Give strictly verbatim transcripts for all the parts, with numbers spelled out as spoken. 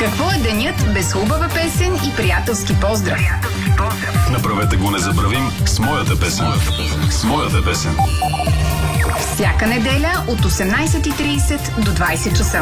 Какво е денят без хубава песен и приятелски поздрав? Направете го незабравим с моята песен. С моята песен. Всяка неделя от осемнайсет и трийсет до двайсет часа.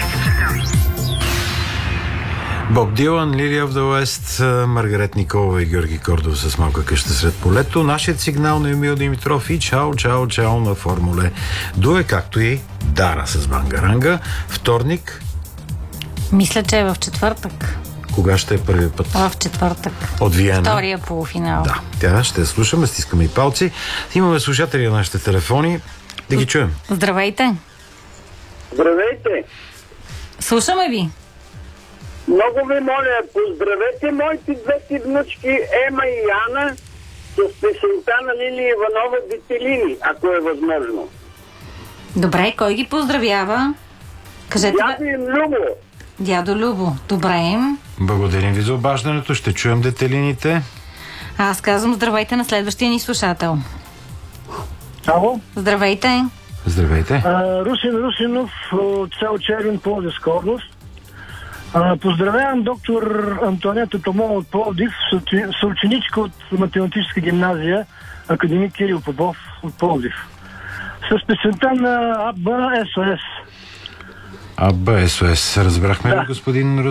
Боб Дилан, Лилия в the West, Маргарет Николова и Георги Кордов с Малка къща сред полето. Нашият сигнал на Емил Димитров и чао, чао, чао на Формуле Дуе, както и Дара с Бангаранга. Вторник. Мисля, че е в четвъртък. Кога ще е първият път? В четвъртък. От Виена. Втория полуфинал. Да, тя ще слушаме, стискаме и палци. Имаме слушатели на нашите телефони. Да ги чуем. Здравейте. Здравейте. Слушаме ви. Много ви моля, поздравете моите двете внучки Ема и Яна с песента на Лилия Иванова "Детелини", ако е възможно. Добре, кой ги поздравява? Кажете. Дядо им Любо. Дядо Любо. Добре. Благодарим ви за обаждането. Ще чуем детелините. Аз казвам здравейте на следващия ни слушател. Ало? Здравейте. Здравейте. А, Русин Русинов от село Червен, Пловдивска област. А, поздравявам доктор Антоанета Томова от Пловдив, съученичка от математическа гимназия академик Кирил Попов от Пловдив. С песента на АБ СОС. АБ СОС. Разбрахме ли, Да. господин